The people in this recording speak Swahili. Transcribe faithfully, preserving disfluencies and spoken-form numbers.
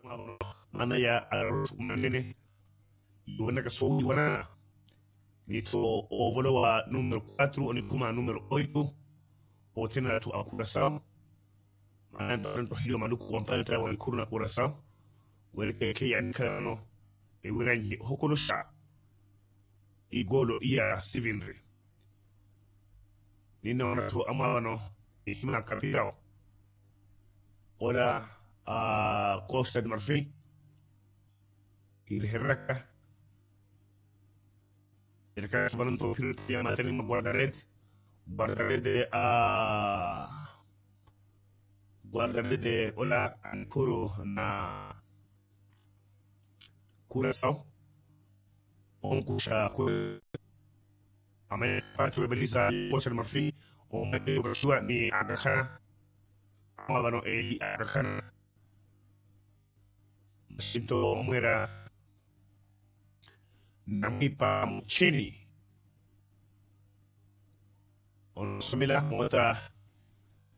mana ya arafu manene wana ka so wana nito ovolo wa numero quattro ni kuma numero oito o tena tu Curaçao mana ndo hilo maluku wampaleta wa kuruna Curaçao wele ke yankano e wiranji hokolo sha igolo iya sivindri nino na tu amawano hima kapitao ola a Costa de Marfil il herraka il caso vanno più di amateri ma guardarete guardarete a guardarete ola ancora na Curaçao on kusha ku ame patu belisa Costa de Marfil o me tua ni agakana amavano e agakana sito muera Namipa Muchini on somila mota